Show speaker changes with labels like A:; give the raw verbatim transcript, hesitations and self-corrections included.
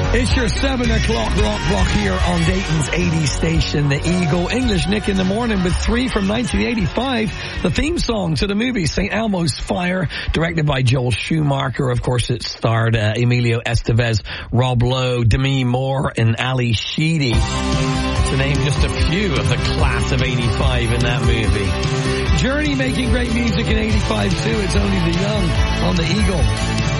A: It's your seven o'clock rock block here on Dayton's eighties station, The Eagle. English Nick in the morning with three from nineteen eighty-five. The theme song to the movie Saint Elmo's Fire, directed by Joel Schumacher. Of course, it starred uh, Emilio Estevez, Rob Lowe, Demi Moore, and Ali Sheedy, to name just a few of the class of eighty-five in that movie. Journey making great music in eighty-five too. It's Only the Young on The Eagle.